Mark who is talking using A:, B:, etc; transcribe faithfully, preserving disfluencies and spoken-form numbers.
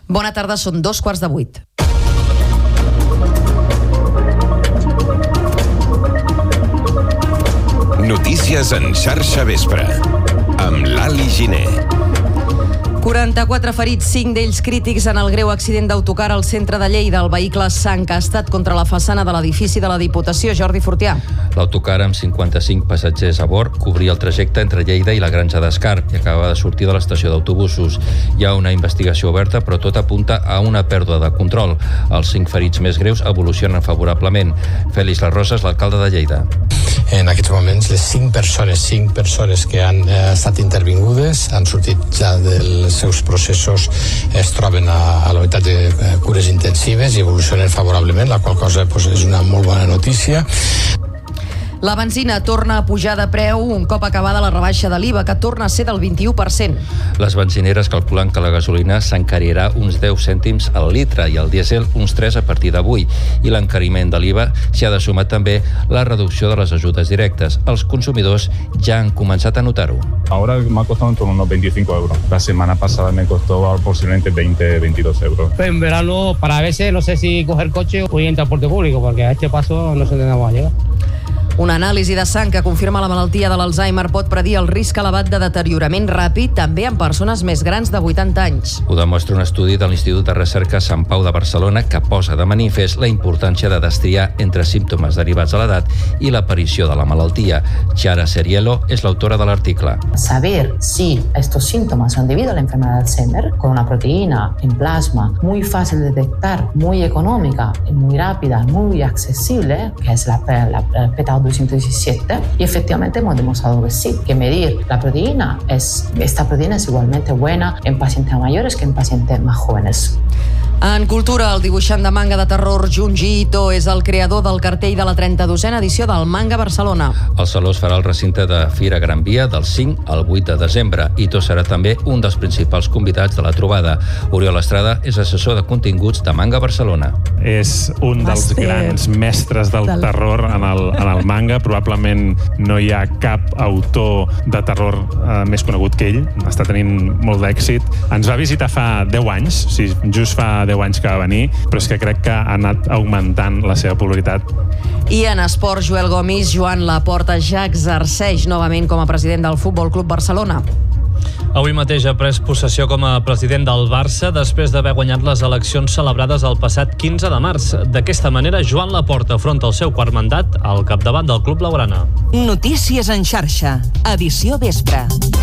A: Bona tarda, són dos quarts de vuit.
B: Notícies en xarxa vespre, amb l'Ali Giner.
A: quaranta-quatre ferits, cinc d'ells crítics en el greu accident d'autocar al centre de Lleida. El vehicle s'ha encastat contra la façana de l'edifici de la Diputació. Jordi Fortià.
C: L'autocar amb cinquanta-cinc passatgers a bord cobria el trajecte entre Lleida i la Granja d'Escarp i acaba de sortir de l'estació d'autobusos. Hi ha una investigació oberta, però tot apunta a una pèrdua de control. Els cinc ferits més greus evolucionen favorablement. Félix Las Rosas, l'alcalde de Lleida.
D: En aquests moments, les cinc persones, cinc persones que han eh, estat intervingudes han sortit ja dels seus processos, es troben a, a la unitat de eh, cures intensives i evolucionen favorablement, la qual cosa pues, és una molt bona notícia.
A: La benzina torna a pujar de preu un cop acabada la rebaixa de l'I V A, que torna a ser del vint-i-u per cent.
C: Les benzineres calculen que la gasolina s'encarirà uns deu cèntims al litre i el dièsel uns tres a partir d'avui. I l'encariment de l'I V A s'hi ha de sumar també la reducció de les ajudes directes. Els consumidors ja han començat a notar-ho.
E: Ahora me ha costado en torno a unos veinticinco euros. La semana pasada me costó posiblemente veinte, veintidós euros.
F: En verano, para a veces, no sé si coger coche o ir en transporte público, porque a este paso no sé dónde vamos a llegar.
A: Una anàlisi de sang que confirma la malaltia de l'Alzheimer pot predir el risc elevat de deteriorament ràpid també en persones més grans de vuitanta anys.
C: Ho demostra un estudi de l'Institut de Recerca Sant Pau de Barcelona que posa de manifest la importància de destriar entre símptomes derivats de l'edat i l'aparició de la malaltia. Chiara Seriello és l'autora de l'article.
G: Saber si estos síntomas son debido a la enfermedad de Alzheimer, con una proteína en plasma muy fácil de detectar, muy económica, muy rápida, muy accesible, que es la, la, la P-Tau doscientos diecisiete, y efectivamente hemos demostrado que sí, que medir la proteína, es, esta proteína es igualmente buena en pacientes mayores que en pacientes más jóvenes.
A: En cultura, el dibuixant de manga de terror Junji Ito és el creador del cartell de la trenta-dosena edició del Manga Barcelona.
C: El Saló es farà al recinte de Fira Gran Via del cinc al vuit de desembre. Ito serà també un dels principals convidats de la trobada. Oriol Estrada és assessor de continguts de Manga Barcelona.
H: És un dels
A: Master.
H: grans mestres del, del terror en el, en el manga. Probablement no hi ha cap autor de terror eh, més conegut que ell. Està tenint molt d'èxit. Ens va visitar fa deu anys, o sigui, just fa deu anys que va venir, però és que crec que ha anat augmentant la seva popularitat.
A: I en esport, Joel Gomis, Joan Laporta ja exerceix novament com a president del Futbol Club Barcelona.
I: Avui mateix ha pres possessió com a president del Barça després d'haver guanyat les eleccions celebrades el passat quinze de març. D'aquesta manera, Joan Laporta afronta el seu quart mandat al capdavant del club blaugrana.
J: Notícies en xarxa, edició vespre.